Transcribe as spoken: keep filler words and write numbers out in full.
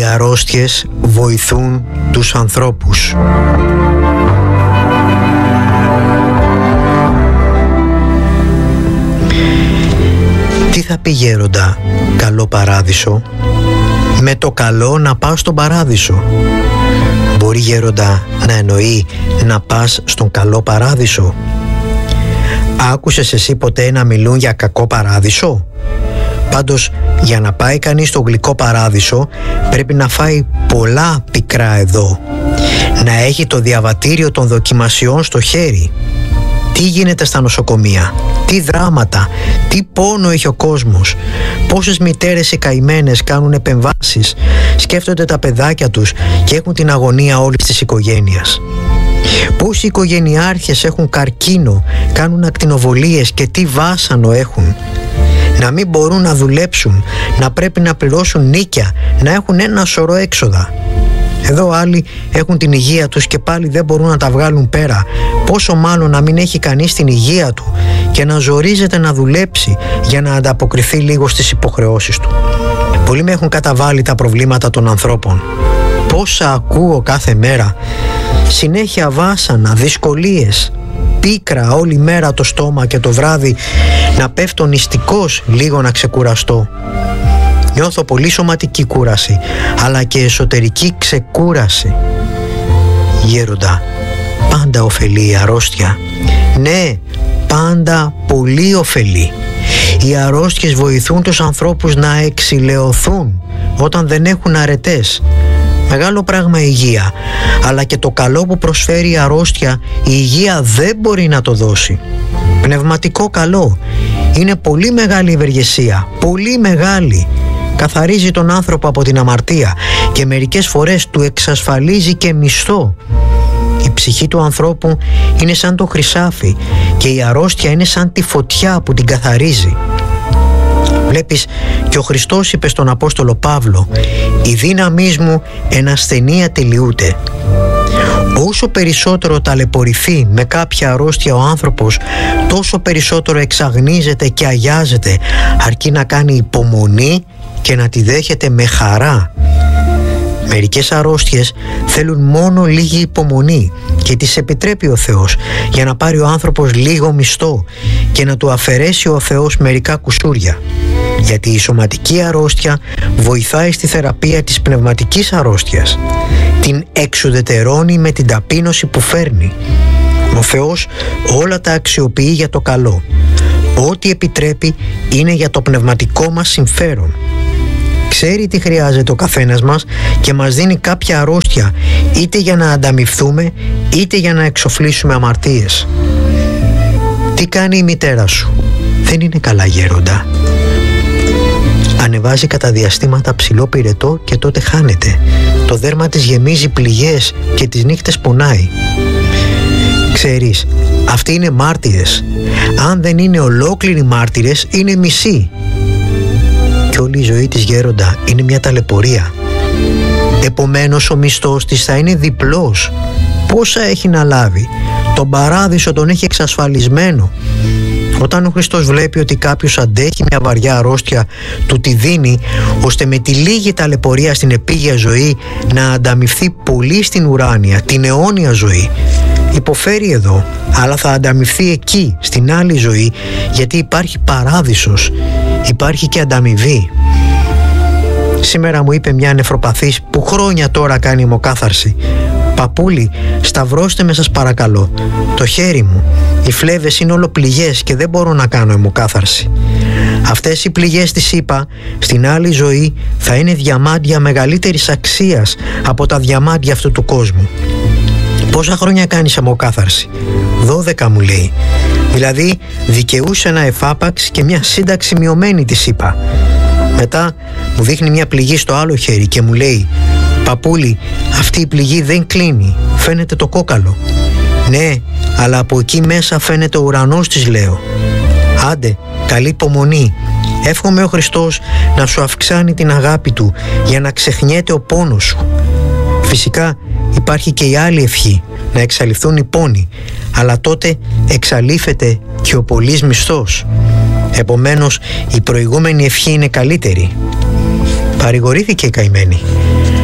αρρώστιες βοηθούν τους ανθρώπους. Τι θα πει γέροντα καλό παράδεισο? Με το καλό να πας στον παράδεισο. Μπορεί γέροντα να εννοεί να πας στον καλό παράδεισο? Άκουσες εσύ ποτέ να μιλούν για κακό παράδεισο? Πάντως για να πάει κανείς στο γλυκό παράδεισο πρέπει να φάει πολλά πικρά εδώ, να έχει το διαβατήριο των δοκιμασιών στο χέρι. Τι γίνεται στα νοσοκομεία, τι δράματα, τι πόνο έχει ο κόσμος, πόσες μητέρες οι καημένες κάνουν επεμβάσεις, σκέφτονται τα παιδάκια τους και έχουν την αγωνία όλης της οικογένειας. Πόσοι οικογενειάρχες έχουν καρκίνο, κάνουν ακτινοβολίες και τι βάσανο έχουν. Να μην μπορούν να δουλέψουν, να πρέπει να πληρώσουν νίκια, να έχουν ένα σωρό έξοδα. Εδώ άλλοι έχουν την υγεία τους και πάλι δεν μπορούν να τα βγάλουν πέρα. Πόσο μάλλον να μην έχει κανείς την υγεία του και να ζορίζεται να δουλέψει για να ανταποκριθεί λίγο στις υποχρεώσεις του. Πολλοί με έχουν καταβάλει τα προβλήματα των ανθρώπων. Πόσα ακούω κάθε μέρα. Συνέχεια βάσανα, δυσκολίες, πίκρα όλη μέρα το στόμα και το βράδυ να πέφτω νηστικός λίγο να ξεκουραστώ. Νιώθω πολύ σωματική κούραση, αλλά και εσωτερική ξεκούραση. Γέροντα, πάντα ωφελεί η αρρώστια. Ναι, πάντα πολύ ωφελεί. Οι αρρώστιες βοηθούν τους ανθρώπους να εξηλαιωθούν όταν δεν έχουν αρετές. Μεγάλο πράγμα η υγεία, αλλά και το καλό που προσφέρει η αρρώστια η υγεία δεν μπορεί να το δώσει. Πνευματικό καλό. Είναι πολύ μεγάλη ευεργεσία, πολύ μεγάλη. Καθαρίζει τον άνθρωπο από την αμαρτία και μερικές φορές του εξασφαλίζει και μισθό. Η ψυχή του ανθρώπου είναι σαν το χρυσάφι και η αρρώστια είναι σαν τη φωτιά που την καθαρίζει. Βλέπεις, και ο Χριστός είπε στον Απόστολο Παύλο, «Η δύναμή μου εν ασθενεία τελειούται». Όσο περισσότερο ταλαιπωρηθεί με κάποια αρρώστια ο άνθρωπος, τόσο περισσότερο εξαγνίζεται και αγιάζεται, αρκεί να κάνει υπομονή και να τη δέχεται με χαρά. Μερικές αρρώστιες θέλουν μόνο λίγη υπομονή και τις επιτρέπει ο Θεός για να πάρει ο άνθρωπος λίγο μισθό και να του αφαιρέσει ο Θεός μερικά κουσούρια. Γιατί η σωματική αρρώστια βοηθάει στη θεραπεία της πνευματικής αρρώστιας. Την εξουδετερώνει με την ταπείνωση που φέρνει. Ο Θεός όλα τα αξιοποιεί για το καλό. Ό,τι επιτρέπει είναι για το πνευματικό μας συμφέρον. Ξέρει τι χρειάζεται ο καθένας μας και μας δίνει κάποια αρρώστια, είτε για να ανταμοιφθούμε είτε για να εξοφλήσουμε αμαρτίες. Τι κάνει η μητέρα σου? Δεν είναι καλά γέροντα. Ανεβάζει κατά διαστήματα ψηλό πυρετό και τότε χάνεται. Το δέρμα της γεμίζει πληγές και τις νύχτες πονάει. Ξέρεις, αυτοί είναι μάρτυρες. Αν δεν είναι ολόκληροι μάρτυρες, είναι μισοί. Και όλη η ζωή της γέροντα είναι μια ταλαιπωρία. Επομένως ο μισθός της θα είναι διπλός. Πόσα έχει να λάβει? Τον παράδεισο τον έχει εξασφαλισμένο. Όταν ο Χριστός βλέπει ότι κάποιος αντέχει μια βαριά αρρώστια, του τη δίνει, ώστε με τη λίγη ταλαιπωρία στην επίγεια ζωή να ανταμοιφθεί πολύ στην ουράνια, την αιώνια ζωή. Υποφέρει εδώ, αλλά θα ανταμοιφθεί εκεί, στην άλλη ζωή, γιατί υπάρχει παράδεισος, υπάρχει και ανταμοιβή. Σήμερα μου είπε μια νεφροπαθής που χρόνια τώρα κάνει αιμοκάθαρση, «Παππούλη, σταυρώστε με σας παρακαλώ, το χέρι μου, οι φλέβες είναι όλο πληγές και δεν μπορώ να κάνω αιμοκάθαρση». Αυτές οι πληγές, της είπα, στην άλλη ζωή θα είναι διαμάντια μεγαλύτερης αξίας από τα διαμάντια αυτού του κόσμου. «Πόσα χρόνια κάνεις αιμοκάθαρση?» «Δώδεκα», μου λέει. Δηλαδή δικαιούσε ένα εφάπαξ και μια σύνταξη μειωμένη, της είπα. Μετά μου δείχνει μια πληγή στο άλλο χέρι και μου λέει, «Παππούλη, αυτή η πληγή δεν κλείνει, φαίνεται το κόκαλο». «Ναι, αλλά από εκεί μέσα φαίνεται ο ουρανός», της λέω. «Άντε, καλή υπομονή. Εύχομαι ο Χριστός να σου αυξάνει την αγάπη Του για να ξεχνιέται ο πόνος σου». Φυσικά υπάρχει και η άλλη ευχή, να εξαλειφθούν οι πόνοι, αλλά τότε εξαλείφεται και ο πολύς μισθός. Επομένως η προηγούμενη ευχή είναι καλύτερη. Παρηγορήθηκε η καημένη.